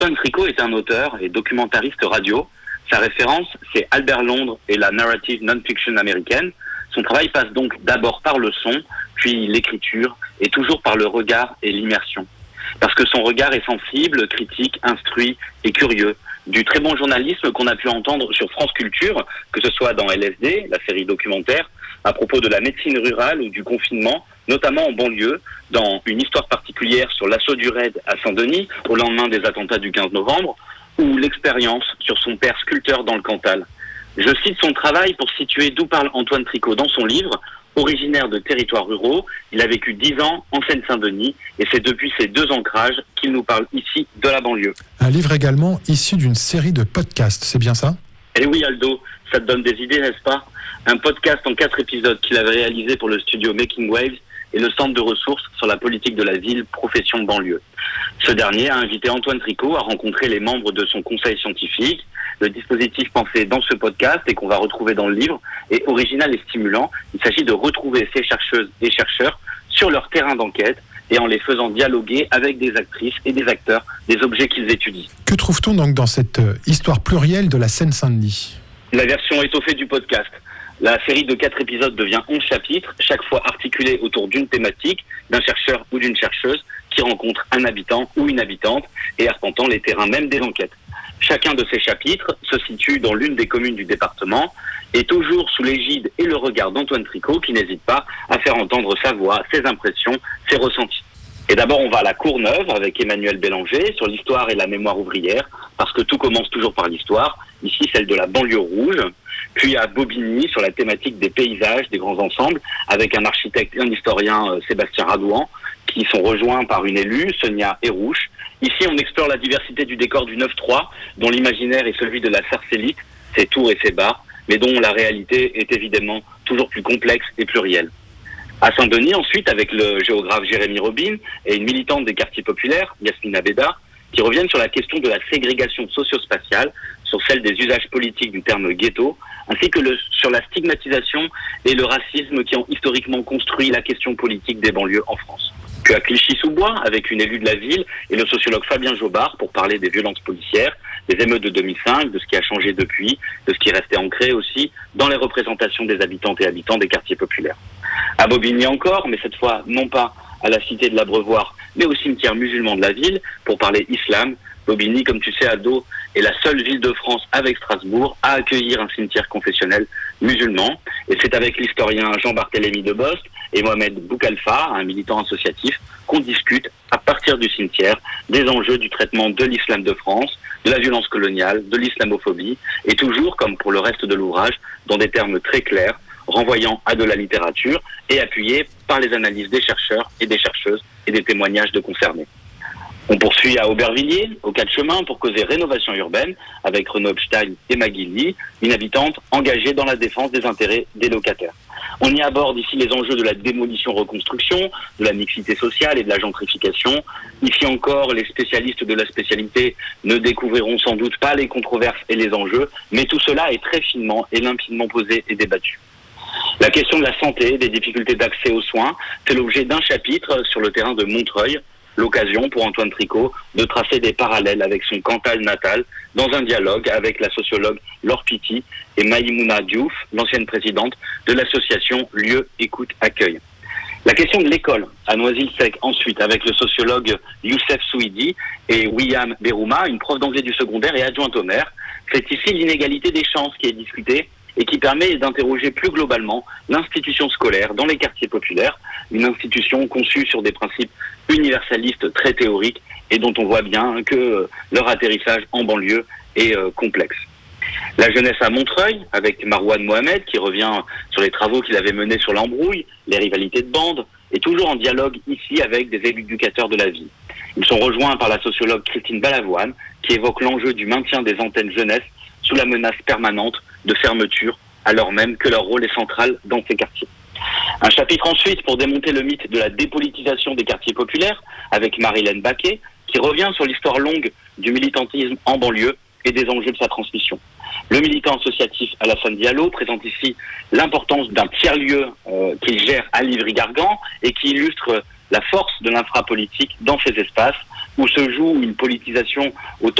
Antoine Tricot est un auteur et documentariste radio. Sa référence, c'est Albert Londres et la narrative non-fiction américaine. Son travail passe donc d'abord par le son, puis l'écriture, et toujours par le regard et l'immersion. Parce que son regard est sensible, critique, instruit et curieux. Du très bon journalisme qu'on a pu entendre sur France Culture, que ce soit dans LSD, la série documentaire, à propos de la médecine rurale ou du confinement, notamment en banlieue, dans une histoire particulière sur l'assaut du raid à Saint-Denis, au lendemain des attentats du 15 novembre, ou l'expérience sur son père sculpteur dans le Cantal. Je cite son travail pour situer d'où parle Antoine Tricot dans son livre. Originaire de territoires ruraux, il a vécu 10 ans en Seine-Saint-Denis et c'est depuis ces 2 ancrages qu'il nous parle ici de la banlieue. Un livre également issu d'une série de podcasts, c'est bien ça ? Eh oui Aldo, ça te donne des idées, n'est-ce pas ? Un podcast en 4 épisodes qu'il avait réalisé pour le studio Making Waves et le centre de ressources sur la politique de la ville, profession de banlieue. Ce dernier a invité Antoine Tricot à rencontrer les membres de son conseil scientifique. Le dispositif pensé dans ce podcast et qu'on va retrouver dans le livre est original et stimulant. Il s'agit de retrouver ces chercheuses et chercheurs sur leur terrain d'enquête et en les faisant dialoguer avec des actrices et des acteurs des objets qu'ils étudient. Que trouve-t-on donc dans cette histoire plurielle de la Seine-Saint-Denis ? La version étoffée du podcast. La série de 4 épisodes devient 11 chapitres, chaque fois articulés autour d'une thématique, d'un chercheur ou d'une chercheuse qui rencontre un habitant ou une habitante et arpentant les terrains même des enquêtes. Chacun de ces chapitres se situe dans l'une des communes du département et toujours sous l'égide et le regard d'Antoine Tricot qui n'hésite pas à faire entendre sa voix, ses impressions, ses ressentis. Et d'abord, on va à la Courneuve avec Emmanuel Bélanger sur l'histoire et la mémoire ouvrière, parce que tout commence toujours par l'histoire, ici celle de la banlieue rouge, puis à Bobigny sur la thématique des paysages, des grands ensembles, avec un architecte et un historien, Sébastien Radouan, qui sont rejoints par une élue, Sonia Hérouche. Ici, on explore la diversité du décor du 9-3, dont l'imaginaire est celui de la Sarcellite, ses tours et ses bars, mais dont la réalité est évidemment toujours plus complexe et plurielle. À Saint-Denis, ensuite, avec le géographe Jérémy Robin et une militante des quartiers populaires, Yasmina Beda, qui reviennent sur la question de la ségrégation socio-spatiale, sur celle des usages politiques du terme ghetto, ainsi que sur la stigmatisation et le racisme qui ont historiquement construit la question politique des banlieues en France. Puis à Clichy-sous-Bois, avec une élue de la ville et le sociologue Fabien Jobard pour parler des violences policières, des émeutes de 2005, de ce qui a changé depuis, de ce qui est resté ancré aussi dans les représentations des habitantes et habitants des quartiers populaires. À Bobigny encore, mais cette fois non pas à la cité de l'Abreuvoir, mais au cimetière musulman de la ville, pour parler islam. Bobigny, comme tu sais, Aldo, est la seule ville de France avec Strasbourg à accueillir un cimetière confessionnel musulman. Et c'est avec l'historien Jean-Barthélemy Debost et Mohamed Boukalfa, un militant associatif, qu'on discute à partir du cimetière des enjeux du traitement de l'islam de France, de la violence coloniale, de l'islamophobie, et toujours, comme pour le reste de l'ouvrage, dans des termes très clairs, renvoyant à de la littérature et appuyés par les analyses des chercheurs et des chercheuses et des témoignages de concernés. On poursuit à Aubervilliers, au 4 chemins, pour causer rénovation urbaine, avec Renaud Epstein et Maggie Lee, une habitante engagée dans la défense des intérêts des locataires. On y aborde ici les enjeux de la démolition-reconstruction, de la mixité sociale et de la gentrification. Ici encore, les spécialistes de la spécialité ne découvriront sans doute pas les controverses et les enjeux, mais tout cela est très finement et limpidement posé et débattu. La question de la santé, des difficultés d'accès aux soins, fait l'objet d'un chapitre sur le terrain de Montreuil, l'occasion pour Antoine Tricot de tracer des parallèles avec son Cantal natal dans un dialogue avec la sociologue Laure Piti et Maïmouna Diouf, l'ancienne présidente de l'association Lieu Écoute Accueil. La question de l'école à Noisy-le-Sec ensuite avec le sociologue Youssef Souidi et William Berouma, une prof d'anglais du secondaire et adjointe au maire. C'est ici l'inégalité des chances qui est discutée et qui permet d'interroger plus globalement l'institution scolaire dans les quartiers populaires, une institution conçue sur des principes universalistes très théoriques et dont on voit bien que leur atterrissage en banlieue est complexe. La jeunesse à Montreuil, avec Marouane Mohamed, qui revient sur les travaux qu'il avait menés sur l'embrouille, les rivalités de bandes, et toujours en dialogue ici avec des éducateurs de la ville. Ils sont rejoints par la sociologue Christine Balavoine, qui évoque l'enjeu du maintien des antennes jeunesse sous la menace permanente de fermeture, alors même que leur rôle est central dans ces quartiers. Un chapitre ensuite pour démonter le mythe de la dépolitisation des quartiers populaires, avec Marilène Baquet, qui revient sur l'histoire longue du militantisme en banlieue et des enjeux de sa transmission. Le militant associatif Alassane Diallo présente ici l'importance d'un tiers-lieu qu'il gère à Livry-Gargan et qui illustre la force de l'infrapolitique dans ces espaces où se joue une politisation autant